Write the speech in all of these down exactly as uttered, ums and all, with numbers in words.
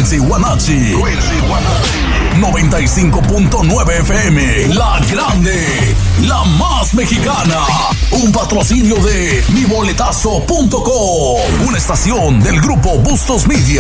Quincy Guanacci. noventa y cinco punto nueve F M, La Grande, la más mexicana. Un patrocinio de mi boletazo punto com, una estación del grupo Bustos Media.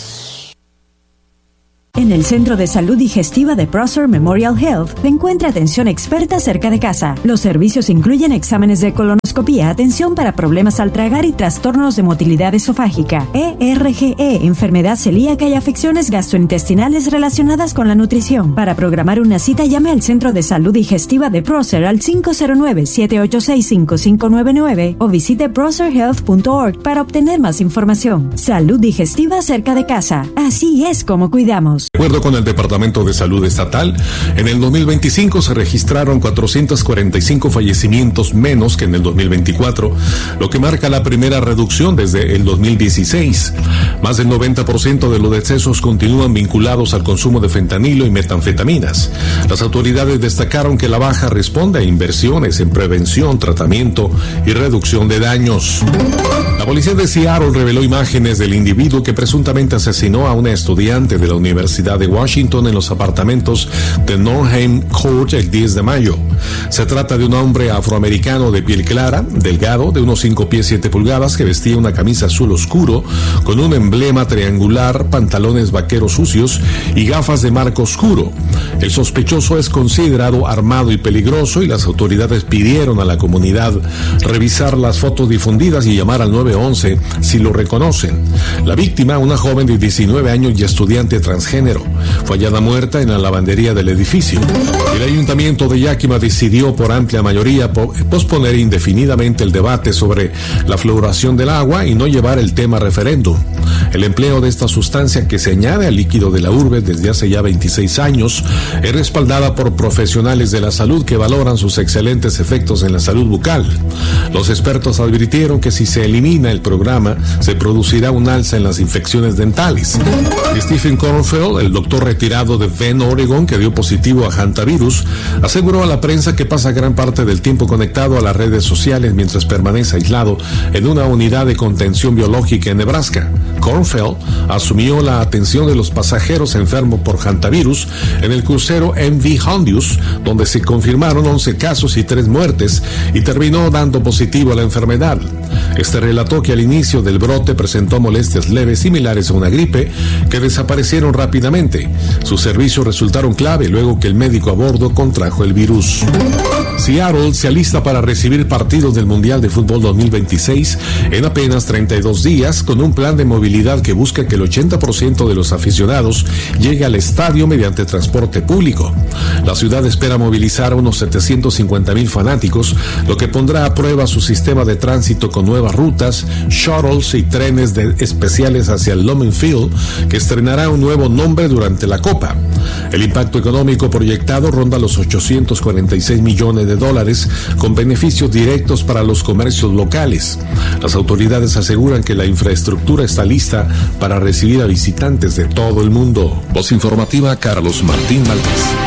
En el Centro de Salud Digestiva de Prosser Memorial Health encuentra atención experta cerca de casa. Los servicios incluyen exámenes de colonoscopía, atención para problemas al tragar y trastornos de motilidad esofágica, E R G E, enfermedad celíaca y afecciones gastrointestinales relacionadas con la nutrición. Para programar una cita, llame al Centro de Salud Digestiva de Prosser al cinco cero nueve, siete ocho seis, cinco cinco nueve nueve o visite prosser health punto org para obtener más información. Salud digestiva cerca de casa. Así es como cuidamos. De acuerdo con el Departamento de Salud Estatal, en el dos mil veinticinco se registraron cuatrocientos cuarenta y cinco fallecimientos menos que en el dos mil veinticuatro, lo que marca la primera reducción desde el dos mil dieciséis. Más del noventa por ciento de los decesos continúan vinculados al consumo de fentanilo y metanfetaminas. Las autoridades destacaron que la baja responde a inversiones en prevención, tratamiento y reducción de daños. La policía de Seattle reveló imágenes del individuo que presuntamente asesinó a una estudiante de la Universidad de Washington en los apartamentos de Norheim Court el diez de mayo. Se trata de un hombre afroamericano de piel clara, delgado, de unos cinco pies siete pulgadas, que vestía una camisa azul oscuro con un emblema triangular, pantalones vaqueros sucios y gafas de marco oscuro. El sospechoso es considerado armado y peligroso y las autoridades pidieron a la comunidad revisar las fotos difundidas y llamar al nueve once si lo reconocen. La víctima, una joven de diecinueve años y estudiante transgénero, fue hallada muerta en la lavandería del edificio. El ayuntamiento de Yakima decidió por amplia mayoría posponer indefinidamente el debate sobre la fluoración del agua y no llevar el tema a referéndum. El empleo de esta sustancia, que se añade al líquido de la urbe desde hace ya veintiséis años, es respaldada por profesionales de la salud que valoran sus excelentes efectos en la salud bucal. Los expertos advirtieron que si se elimina el programa, se producirá un alza en las infecciones dentales. Stephen Kornfeld, el doctor retirado de Bend, Oregon, que dio positivo a hantavirus, aseguró a la prensa que pasa gran parte del tiempo conectado a las redes sociales mientras permanece aislado en una unidad de contención biológica en Nebraska. Kornfeld asumió la atención de los pasajeros enfermos por hantavirus en el crucero M V Hondius, donde se confirmaron once casos y tres muertes, y terminó dando positivo a la enfermedad. Este relató que al inicio del brote presentó molestias leves similares a una gripe que desaparecieron rápidamente. Sus servicios resultaron clave luego que el médico a bordo contrajo el virus. Seattle se alista para recibir partidos del Mundial de Fútbol dos mil veintiséis en apenas treinta y dos días, con un plan de movilidad que busca que el ochenta por ciento de los aficionados llegue al estadio mediante transporte público. La ciudad espera movilizar a unos setecientos cincuenta mil fanáticos, lo que pondrá a prueba su sistema de tránsito con nuevas rutas, shuttles y trenes de especiales hacia el Lumen Field, que estrenará un nuevo nombre durante la Copa. El impacto económico proyectado ronda los ochocientos cuarenta y seis millones de dólares, con beneficios directos para los comercios locales. Las autoridades aseguran que la infraestructura está lista para recibir a visitantes de todo el mundo. Voz informativa, Carlos Martín Valdés.